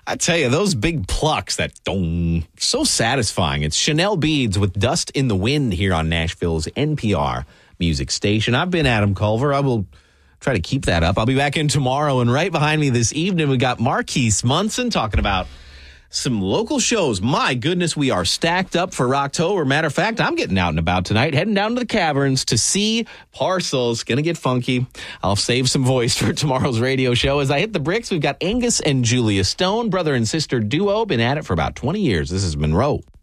I tell you, those big plucks, that dong, so satisfying. It's Chanel Beads with Dust in the Wind here on Nashville's NPR music station. I've been Adam Culver. I will try to keep that up. I'll be back in tomorrow, and right behind me this evening, we got Marquise Munson talking about some local shows. My goodness, we are stacked up for Rocktober. Matter of fact, I'm getting out and about tonight, heading down to the Caverns to see Parcels. Gonna get funky. I'll save some voice for tomorrow's radio show. As I hit the bricks, we've got Angus and Julia Stone, brother and sister duo, been at it for about 20 years. This is Monroe.